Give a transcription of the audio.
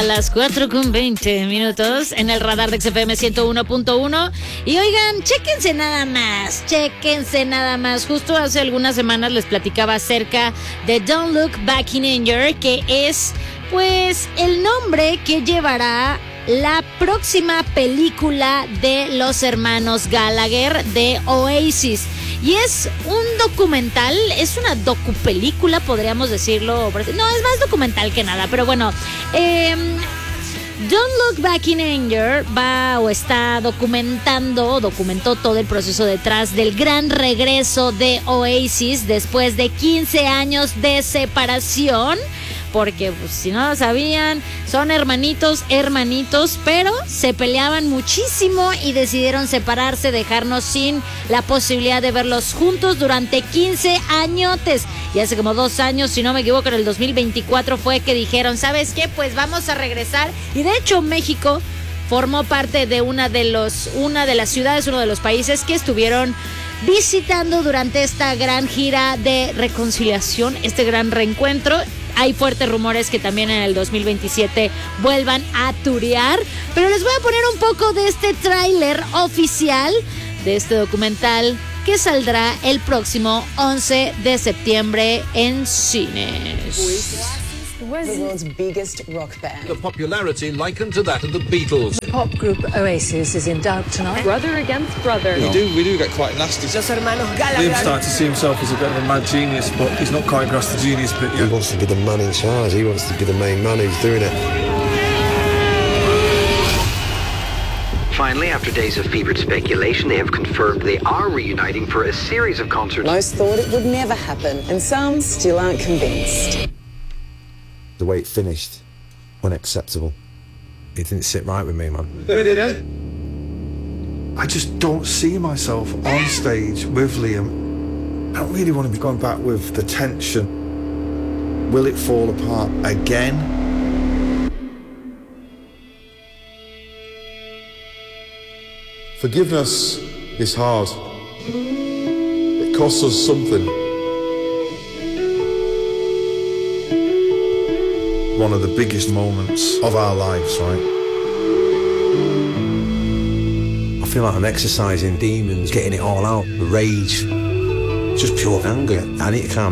las 4:20 en el radar de XFM 101.1. Y oigan, chéquense nada más. Justo hace algunas semanas les platicaba acerca de Don't Look Back in Anger, que es pues el nombre que llevará la próxima película de los hermanos Gallagher de Oasis. Y es un documental, es una docupelícula, podríamos decirlo. No, es más documental que nada, pero bueno. Don't Look Back in Anger documentó todo el proceso detrás del gran regreso de Oasis después de 15 años de separación. Porque pues, si no lo sabían, son hermanitos, pero se peleaban muchísimo y decidieron separarse, dejarnos sin la posibilidad de verlos juntos durante 15 añotes. Y hace como 2 años, si no me equivoco, en el 2024 fue que dijeron, ¿sabes qué? Pues vamos a regresar. Y de hecho México formó parte de una de las ciudades, uno de los países que estuvieron visitando durante esta gran gira de reconciliación, este gran reencuentro. Hay fuertes rumores que también en el 2027 vuelvan a turear. Pero les voy a poner un poco de este tráiler oficial de este documental que saldrá el próximo 11 de septiembre en cines. The world's biggest rock band. The popularity likened to that of the Beatles. The pop group Oasis is in doubt tonight. Brother against brother. We do get quite nasty. Los hermanos Gallagher. Liam started to see himself as a bit of a mad genius, but he's not quite grasped the genius bit yet. He wants to be the man in charge. He wants to be the main man who's doing it. Finally, after days of fevered speculation, they have confirmed they are reuniting for a series of concerts. Most thought it would never happen, and some still aren't convinced. The way it finished, unacceptable. It didn't sit right with me, man. I just don't see myself on stage with Liam. I don't really want to be going back with the tension. Will it fall apart again? Forgiveness is hard. It costs us something. One of the biggest moments of our lives, right? I feel like I'm exercising demons, getting it all out, the rage, just pure anger. I need to calm